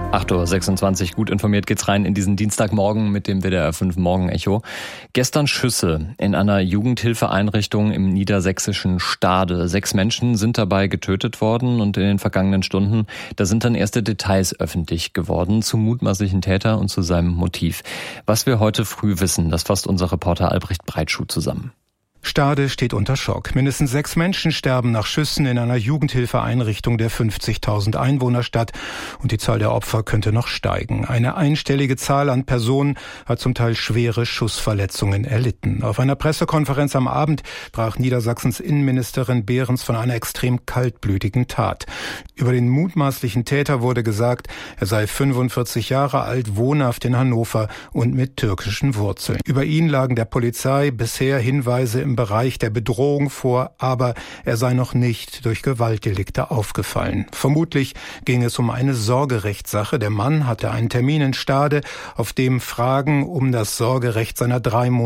8.26 Uhr, gut informiert geht's rein in diesen Dienstagmorgen mit dem WDR 5 Morgen-Echo. Gestern Schüsse in einer Jugendhilfeeinrichtung im niedersächsischen Stade. 6 Menschen sind dabei getötet worden und in den vergangenen Stunden, da sind dann erste Details öffentlich geworden zum mutmaßlichen Täter und zu seinem Motiv. Was wir heute früh wissen, das fasst unser Reporter Albrecht Breitschuh zusammen. Stade steht unter Schock. Mindestens 6 Menschen sterben nach Schüssen in einer Jugendhilfeeinrichtung der 50.000 Einwohnerstadt und die Zahl der Opfer könnte noch steigen. Eine einstellige Zahl an Personen hat zum Teil schwere Schussverletzungen erlitten. Auf einer Pressekonferenz am Abend sprach Niedersachsens Innenministerin Behrens von einer extrem kaltblütigen Tat. Über den mutmaßlichen Täter wurde gesagt, er sei 45 Jahre alt, wohnhaft in Hannover und mit türkischen Wurzeln. Über ihn lagen der Polizei bisher Hinweise im Bereich der Bedrohung vor, aber er sei noch nicht durch Gewaltdelikte aufgefallen. Vermutlich ging es um eine Sorgerechtssache. Der Mann hatte einen Termin in Stade, auf dem Fragen um das Sorgerecht seiner 3